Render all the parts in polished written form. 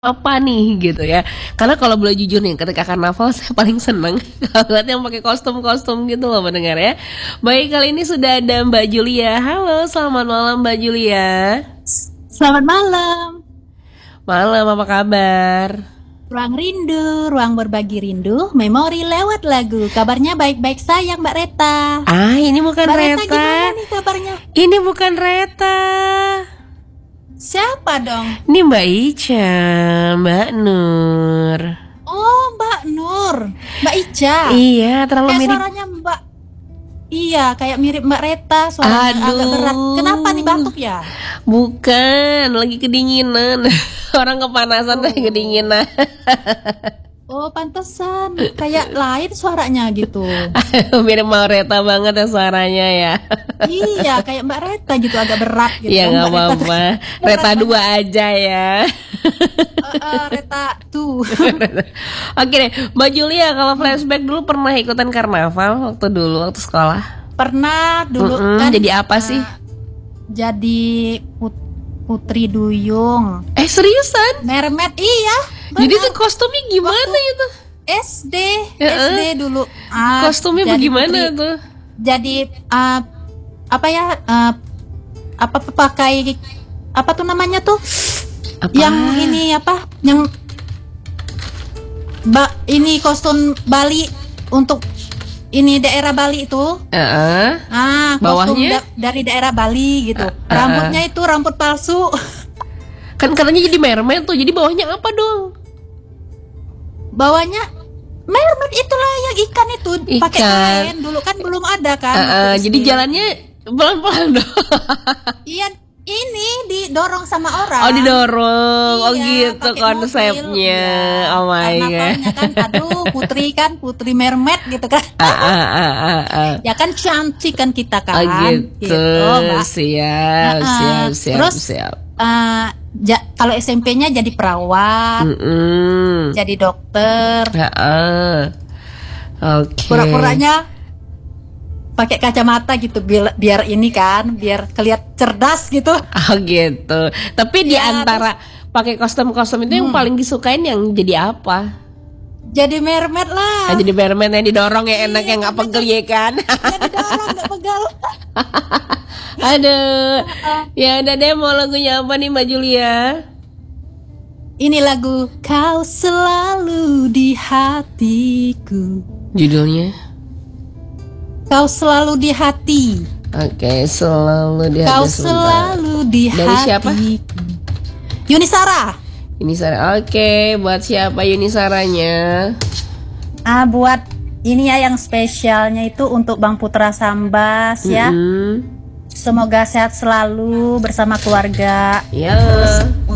apa nih gitu ya. Karena kalau boleh jujur nih, ketika karnaval saya paling seneng kalau lihat yang pakai kostum-kostum gitu loh mendengar ya. Baik, kali ini sudah ada Mbak Julia. Halo, selamat malam Mbak Julia. Selamat malam. Malam, apa kabar? Ruang rindu, ruang berbagi rindu, memori lewat lagu. Kabarnya baik-baik sayang Mbak Reta. Ini bukan Mbak Reta Reta. gimana nih kabarnya? Ini bukan Reta. Siapa dong? Ini Mbak Ica, Mbak Nur. Oh, Mbak Nur, Mbak Ica. Iya, terlalu Kayak mirip. suaranya Mbak. Iya, kayak mirip Mbak Reta. Suaranya agak Aduh. berat. Kenapa nih batuk ya? Bukan, lagi kedinginan. Orang kepanasan dan kedinginan. Oh, pantesan. Kayak lain suaranya gitu. Mirip Maureta banget ya suaranya ya. Iya, kayak Mbak Reta gitu, agak berat gitu. Ya nggak Mbak Reta apa-apa. Reta 2 aja ya. Reta tuh. Oke deh, Mbak Julia, kalau flashback dulu pernah ikutan karnaval waktu sekolah? Pernah dulu kan. Jadi apa sih? Jadi putri duyung. Seriusan? Mermaid, iya. Jadi tuh kostumnya gimana itu? SD dulu. Kostumnya jadi bagaimana putri. tuh? Jadi apa pakai apa tuh namanya tuh? Apa? Yang ini apa? Yang ini kostum Bali untuk ini daerah Bali itu. Kostum Bawahnya? dari daerah Bali gitu. Rambutnya itu rambut palsu. Kan katanya jadi mermaid tuh. Jadi bawahnya apa dong? Bawahnya mermaid itulah yang ikan itu pakai kain. Dulu kan belum ada kan. Jadi jalannya pelan-pelan dong. Iya, ini didorong sama orang. Oh, didorong. Iya, Oh gitu pakai konsepnya. mobil. Oh my god. Karnavalnya kan, putri mermaid gitu kan. Ya kan cantik kan kita kan. Oh gitu. Mbak. Siap. Terus kalau SMP-nya jadi perawat, jadi dokter. Oke. Pura-puranya pakai kacamata gitu biar ini kan, biar kelihatan cerdas gitu. Oh gitu. Tapi di antara pakai kostum-kostum itu yang paling disukain yang jadi apa? Jadi mermaid lah. Jadi mermaid yang didorong ya, enak yang nggak pegel ya kan? Ya didorong nggak pegal. Aduh. Ya udah deh, mau lagunya apa nih Mbak Julia? Ini lagu Kau Selalu di Hatiku. Judulnya? Kau selalu di hati. Oke, selalu di hati. Kau selalu di hati. Dari siapa? Yuni Sara. Yuni Sara. Oke, buat siapa Yuni Saranya? Buat ini ya, yang spesialnya itu untuk Bang Putra Sambas ya. Semoga sehat selalu bersama keluarga. Ya. Terus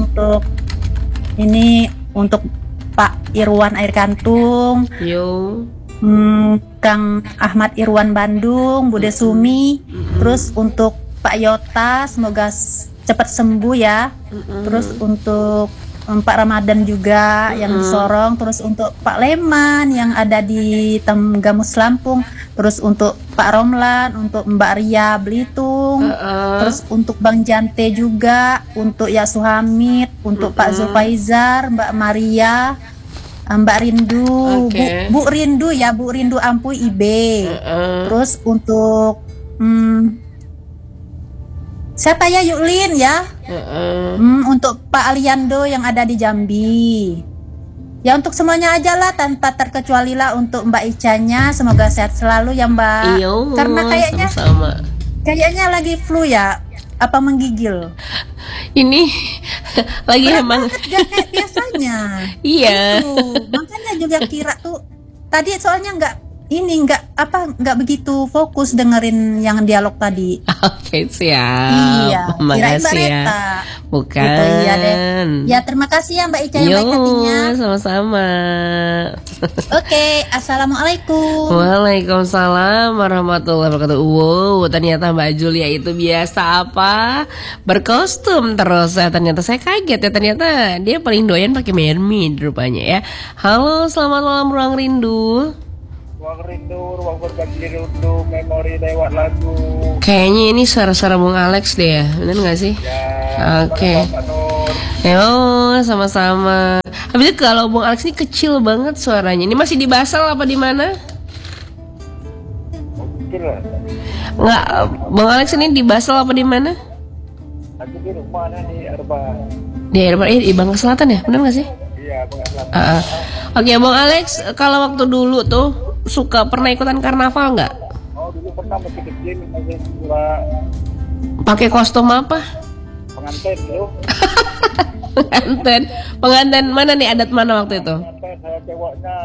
untuk Pak Irwan Air Kantung. Yo. Kang Ahmad Irwan Bandung, Bude Sumi. Terus untuk Pak Yota, semoga cepat sembuh ya. Terus untuk Pak Ramadan juga yang di Sorong. Terus untuk Pak Leman yang ada di Tenggamus Lampung. Terus untuk Pak Romlan, untuk Mbak Ria Belitung. Terus untuk Bang Jante juga, untuk Yasu Hamid, untuk Pak Zulfaizar, Mbak Maria, Mbak Rindu, Bu Rindu ya, Bu Rindu Ampuy Ibe. Terus untuk siapa ya, Yuklin ya. Untuk Pak Aliando yang ada di Jambi. Ya untuk semuanya aja lah, tanpa terkecuali lah untuk Mbak Icanya, semoga sehat selalu ya Mbak. Karena kayaknya lagi flu ya, apa menggigil. Ini lagi emang gak kayak biasanya. Iya. Makanya juga kira tuh tadi soalnya nggak begitu fokus dengerin yang dialog tadi. Oke, siap. Iya. Kirain Mbak Reta. Bukan. Gitu, iya deh. Ya terima kasih ya Mbak Ica yang baik hatinya. Sama-sama. Oke, assalamualaikum. Waalaikumsalam warahmatullahi wabarakatuh. Wow, ternyata Mbak Julia itu biasa apa? Berkostum terus. Ternyata saya kaget ya, ternyata dia paling doyan pakai mermaid rupanya ya. Halo, selamat malam Ruang Rindu. Ruang Rindu, ruang berbagi rindu, memori lewat lagu. Kayaknya ini suara-suara Bung Alex deh ya, bener gak sih? Ya. Oke. Yo, sama-sama. Habis itu kalau Bung Alex ini kecil banget suaranya. Ini masih di Basel apa di mana? Mungkin lah. Nggak, Bung Alex ini di Basel apa di mana? Aku di rumah nih Erba. Di daerah di Bangka Selatan ya, benar nggak sih? Iya, Bang Selatan. Oke, Bung Alex, kalau waktu dulu tuh pernah ikutan karnaval nggak? Oh, dulu pernah masih kecil, masih pura Pakai kostum apa? pengantin loh. Pengantin mana nih, adat mana waktu itu? Pengantin saya ceweknya.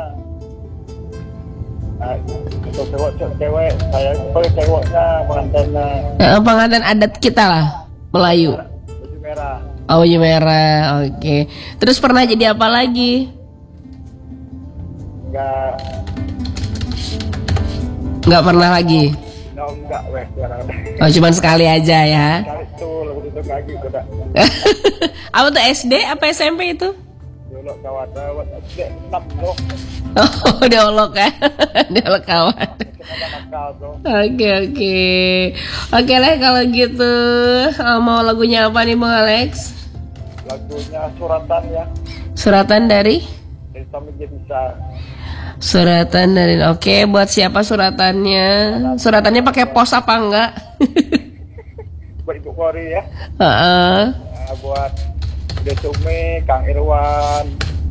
Nah, untuk cewek saya sebagai ceweknya pengantinnya. Pengantin adat kita lah, Melayu. Baju merah. Oh, baju merah, oke. Terus pernah jadi apa lagi? Nggak pernah lagi. Enggak, weh, sekarang. Oh, cuman sekali aja ya. Kali itu lebih itu lagi udah. Apa tuh, SD apa SMP itu? Dulu kawan SD 6 loh. Oh, diolok ya. Diolok kawan. Kenapa nakal tuh? Oke lah kalau gitu. Mau lagunya apa nih Bang Alex? Lagunya suratan ya. Suratan dari? Dari Tommy Jedisa. Suratan dari, oke, buat siapa suratannya? Suratannya pakai pos apa enggak? Buat Ibu Kori ya. Heeh. Nah, buat Desumi, Kang Irwan,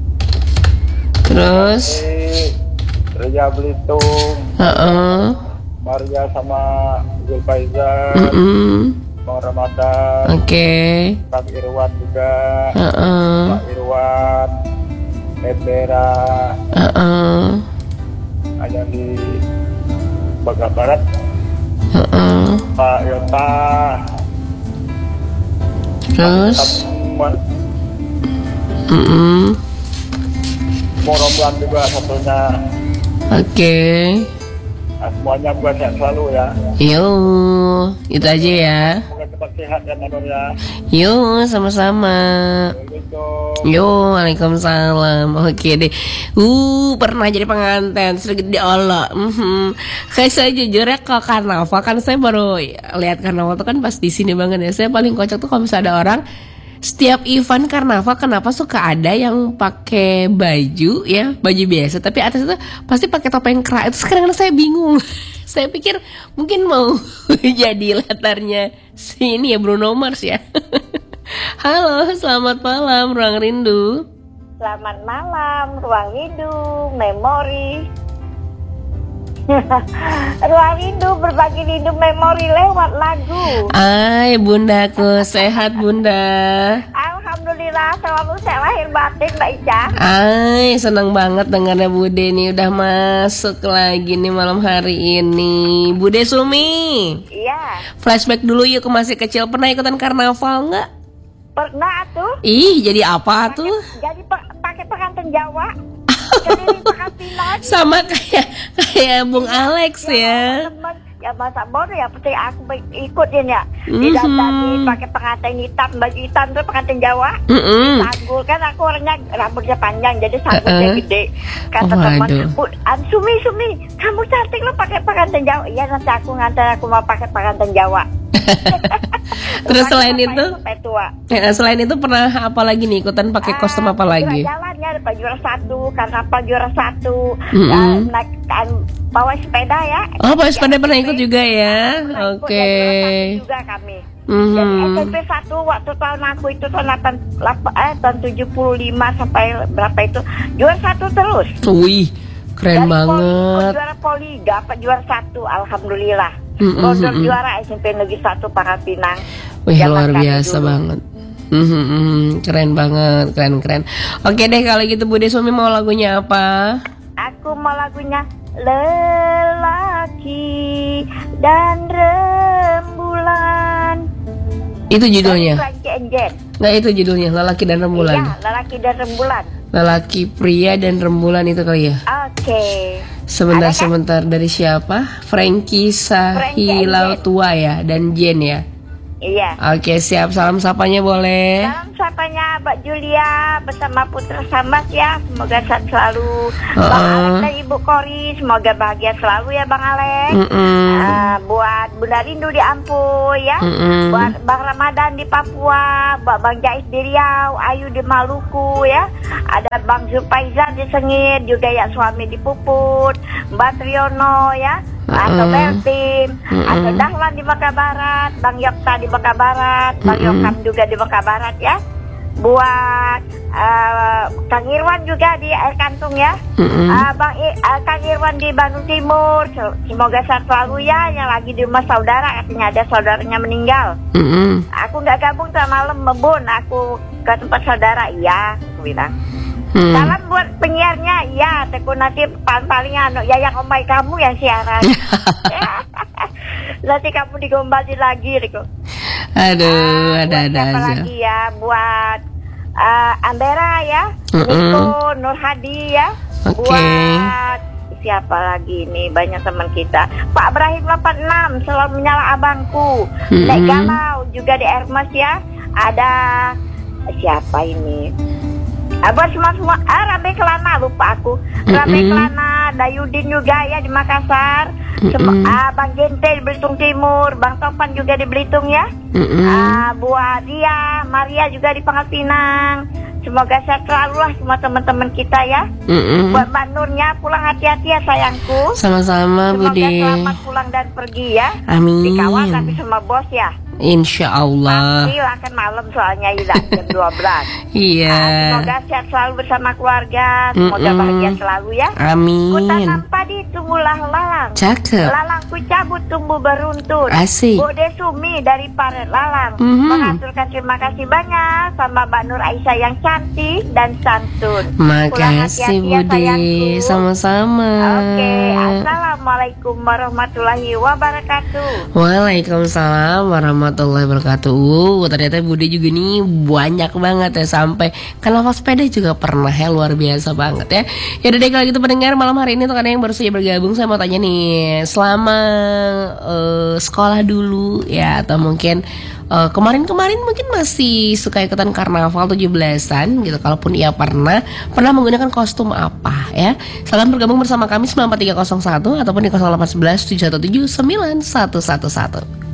Terus? Ria Belitung, Heeh. Maria sama Zulfaizar, Bang Ramadan, Oke. Kang Irwan juga, Heeh. Pak Irwan, Ebera, Heeh. ada di Bangka Barat, Heeh. Pak Yota, Terus? Moroblan juga satunya. Oke. Nah, semuanya buat sehat selalu ya. Yo, itu aja ya. Semoga cepat sehat ya Manur ya. Yo, sama-sama. Assalamualaikum. Yo, waalaikumsalam. Oke deh. Pernah jadi pengantin, sering diolok. Kayak saya jujur ya, ke karnaval kan saya baru lihat karnaval tuh kan pas di sini banget ya. Saya paling kocak tuh kalau misalnya ada orang setiap event karnaval, kenapa suka ada yang pakai baju ya, baju biasa, tapi atas itu pasti pakai topeng kera. Itu sekarang saya bingung. Saya pikir mungkin mau jadi latarnya si ini ya, Bruno Mars ya. Halo, selamat malam Ruang Rindu. Selamat malam, Ruang Rindu, memori. Ruang Rindu, berbagi rindu memori lewat lagu. Ay, bundaku, sehat bunda. Alhamdulillah, selalu sehat lahir batin, Mbak Ica. Ay, senang banget dengarnya Bude nih udah masuk lagi nih malam hari ini. Bude Sumi. Iya, Flashback dulu yuk ke masih kecil, pernah ikutan karnaval nggak? pernah tuh. Ih, jadi apa tuh? Jadi pakai pengantin Jawa. Keliling pengantinan. Sama kayak Bung Alex ya. Teman, ya masa bodoh ya, pasti aku ikutin ya. Didandani pakai pengantin hitam, baju hitam tuh pengantin Jawa. Sanggul kan aku orangnya rambutnya panjang, jadi sanggulnya gede. Kata teman, Sumi, kamu cantik lo pakai pengantin Jawa. Iya, nanti aku ngantar, aku mau pakai pengantin Jawa. Terus selain itu, tua. selain itu pernah apa lagi nih, ikutan pakai kostum apa lagi? Jalannya ada juara 1, karena apa juara 1. Naik bawa sepeda ya. Oh, bawa sepeda pernah ikut juga ya. Oke. Juga kami. Jadi SMP 1 waktu tahun aku itu tahun 75 sampai berapa itu juara 1 terus. Wih, keren dari banget. Juara poli dapat juara 1, alhamdulillah. Rodor juara SMP Negeri 1 Pangkal Pinang. Wih, luar biasa banget. Keren banget, keren. Oke deh kalau gitu Bude Sumi mau lagunya apa? Aku mau lagunya Lelaki dan Rembulan. Itu judulnya? Nggak, itu judulnya Lelaki dan Rembulan. Iya, Lelaki dan Rembulan. Lelaki, pria dan rembulan itu kali ya? Oke. Sebentar dari siapa? Frankie Sahilautua ya dan Jen ya. Iya. Oke, siap. Salam sapanya boleh. Salam sapanya Mbak Julia bersama Putra Sambas ya. Semoga sehat selalu. Bang Alex dan Ibu Kori, semoga bahagia selalu ya Bang Alex. Buat Bunda Rindu di Ampuy ya. Buat Bang Ramadan di Papua, buat Bang Jais di Riau, Ayu di Maluku ya. Ada Bang Zulfaizan di Sengit, juga ya suami di Puput, Mbak Triono ya. Atau Bertim, atau Dahlan di Baka Barat, Bang Yokta di Baka Barat, Bang Yokam juga di Baka Barat ya. Buat Kang Irwan juga di Air Kantung ya. Kang Irwan di Bandung Timur, semoga sehat selalu ya. Yang lagi di rumah saudara, katanya ada saudaranya meninggal. Aku nggak gabung sama malam Mebun, aku ke tempat saudara, iya, aku bilang. Salam buat penyiarnya, iya. Teku nanti paling Yayang Omai kamu yang siaran. Nanti kamu digombalin lagi, Riko. Aduh, ada siapa aja. lagi ya? Buat Ambera ya, Niko, Nur Hadi ya. Oke. Buat siapa lagi nih? Banyak teman kita. Pak Ibrahim 86 selalu menyala abangku. Nek Galau juga di Hermes ya. Ada siapa ini? Buat semua Rabe Kelana, lupa aku. Rabe Kelana, Dayudin juga ya di Makassar. Bang Gente di Belitung Timur, Bang Topan juga di Belitung ya. Buat dia, Maria juga di Pangkal Pinang. Semoga sehat selalu lah semua teman-teman kita ya. Buat Mbak Nurnya, pulang hati-hati ya sayangku. Sama-sama Semoga Budi. selamat pulang dan pergi ya. Amin. Dikawal tapi sama bos ya. Insya Allah. Pasti akan malam soalnya jam 12. Iya. Semoga sehat selalu bersama keluarga. Semoga bahagia selalu ya. Ku Amin. tanam padi tumbuhlah lalang. Cakep. Lalang ku cabut tumbuh beruntun. Asik. Bude Sumi dari Paret Lalang mengaturkan terima kasih banyak sama Mbak Nur Aisyah yang cantik dan santun. Pulang Makasih hati-hati ya, Budi. sayangku. Sama-sama. Oke, assalamualaikum warahmatullahi wabarakatuh. Waalaikumsalam warahmatullahi wabarakatuh. Ternyata Budi juga nih banyak banget ya, sampai kan level sepeda juga pernah ya, luar biasa banget ya. Ya udah deh kalau gitu pendengar, malam hari ini untuk kalian yang baru saja bergabung, saya mau tanya nih, selama sekolah dulu ya, atau mungkin kemarin-kemarin mungkin masih suka ikutan karnaval 17-an gitu. Kalaupun ia pernah menggunakan kostum apa ya? Salam bergabung bersama kami 94301 ataupun di 0811 717 9111.